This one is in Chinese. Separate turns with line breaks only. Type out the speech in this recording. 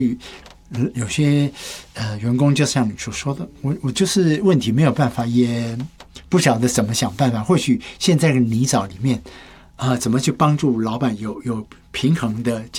有些员工就像你所说的，我就是问题没有办法，也不晓得怎么想办法。或许现在的泥沼里面怎么去帮助老板有平衡的